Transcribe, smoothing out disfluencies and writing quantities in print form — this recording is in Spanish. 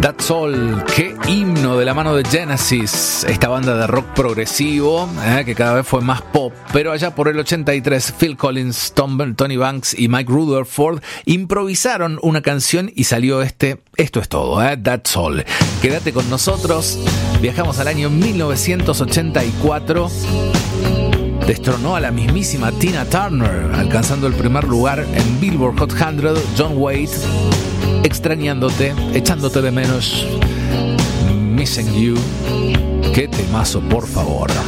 That's All, qué himno de la mano de Genesis, esta banda de rock progresivo que cada vez fue más pop. Pero allá por el 83, Phil Collins, Tony Banks y Mike Rutherford improvisaron una canción y salió Esto es todo, That's All. Quédate con nosotros, viajamos al año 1984. Destronó a la mismísima Tina Turner, alcanzando el primer lugar en Billboard Hot 100. John Waite, Extrañándote, Echándote de menos, Missing You. Qué temazo, por favor.